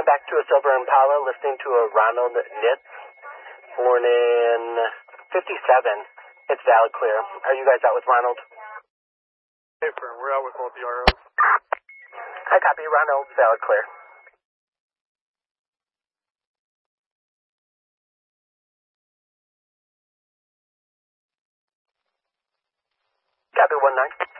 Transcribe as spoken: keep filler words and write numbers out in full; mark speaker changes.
Speaker 1: back to a Silver Impala, listening to a Ronald Nitz, born in fifty-seven. It's valid clear. Are you guys out with Ronald?
Speaker 2: Hey, firm. We're out with both the R Os.
Speaker 1: I copy. Ronald, valid clear. Copy one nine.